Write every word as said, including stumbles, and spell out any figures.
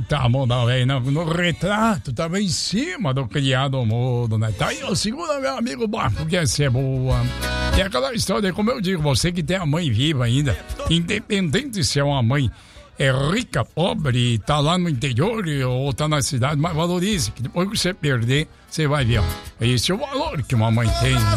tá mudando aí no, no retrato, tava em cima do criado mudo, né? Tá aí o segundo, meu amigo Marco, que é ser boa. E aquela história, como eu digo, você que tem a mãe viva ainda, independente se é uma mãe é rica, pobre, tá lá no interior ou tá na cidade, mas valorize, que depois que você perder, você vai ver, ó, esse é o valor que uma mãe tem.